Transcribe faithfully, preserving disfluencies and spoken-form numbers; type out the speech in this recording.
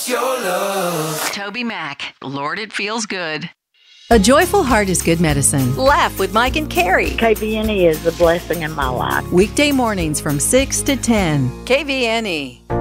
What's your love? Toby Mac, Lord, it feels good. A joyful heart is good medicine. Laugh with Mike and Carrie. K V N E is a blessing in my life. Weekday mornings from six to ten. K V N E.